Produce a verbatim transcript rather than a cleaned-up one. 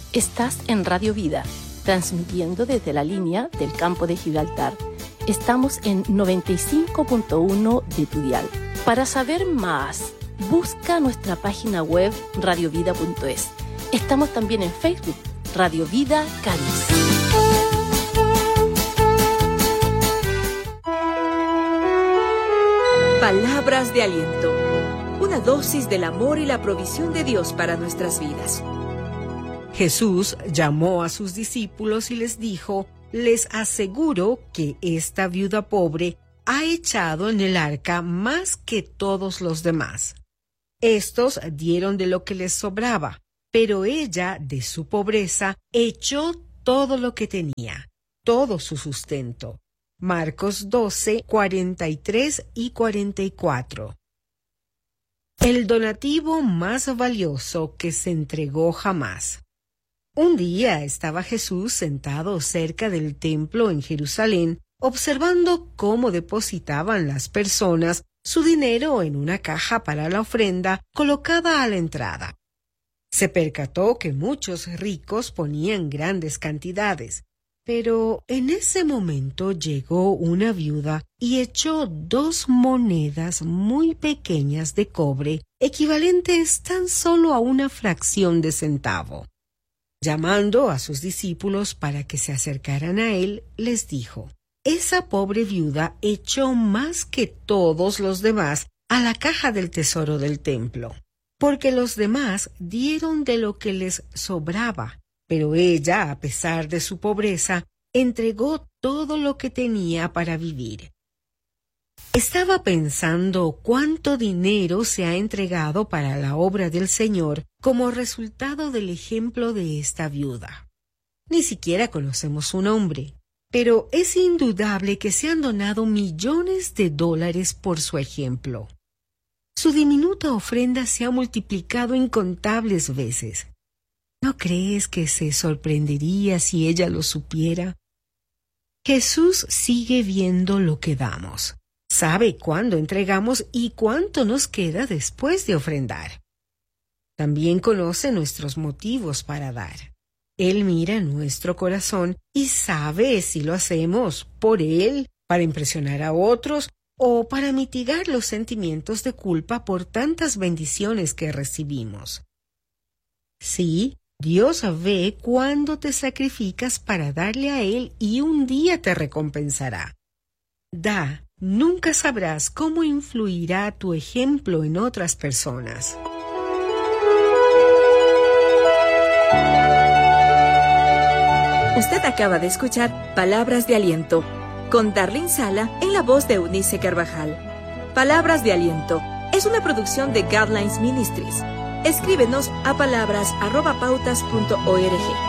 Estás en Radio Vida, transmitiendo desde la línea del campo de Gibraltar. Estamos en noventa y cinco punto uno de tu dial. Para saber más, busca nuestra página web radio vida punto es. Estamos también en Facebook, Radio Vida Cádiz. Palabras de aliento. Una dosis del amor y la provisión de Dios para nuestras vidas. Jesús llamó a sus discípulos y les dijo: les aseguro que esta viuda pobre ha echado en el arca más que todos los demás. Estos dieron de lo que les sobraba, pero ella, de su pobreza, echó todo lo que tenía, todo su sustento. Marcos doce, cuarenta y tres y cuarenta y cuatro. El donativo más valioso que se entregó jamás. Un día estaba Jesús sentado cerca del templo en Jerusalén, observando cómo depositaban las personas su dinero en una caja para la ofrenda colocada a la entrada. Se percató que muchos ricos ponían grandes cantidades, pero en ese momento llegó una viuda y echó dos monedas muy pequeñas de cobre, equivalentes tan solo a una fracción de centavo. Llamando a sus discípulos para que se acercaran a él, les dijo: esa pobre viuda echó más que todos los demás a la caja del tesoro del templo, porque los demás dieron de lo que les sobraba, pero ella, a pesar de su pobreza, entregó todo lo que tenía para vivir. Estaba pensando cuánto dinero se ha entregado para la obra del Señor como resultado del ejemplo de esta viuda. Ni siquiera conocemos su nombre, pero es indudable que se han donado millones de dólares por su ejemplo. Su diminuta ofrenda se ha multiplicado incontables veces. ¿No crees que se sorprendería si ella lo supiera? Jesús sigue viendo lo que damos. Sabe cuándo entregamos y cuánto nos queda después de ofrendar. También conoce nuestros motivos para dar. Él mira nuestro corazón y sabe si lo hacemos por Él, para impresionar a otros o para mitigar los sentimientos de culpa por tantas bendiciones que recibimos. Sí, Dios ve cuándo te sacrificas para darle a Él y un día te recompensará. Da. Nunca sabrás cómo influirá tu ejemplo en otras personas. Usted acaba de escuchar Palabras de Aliento, con Darlene Sala en la voz de Eunice Carvajal. Palabras de Aliento es una producción de Guidelines Ministries. Escríbenos a palabras arroba pautas punto org.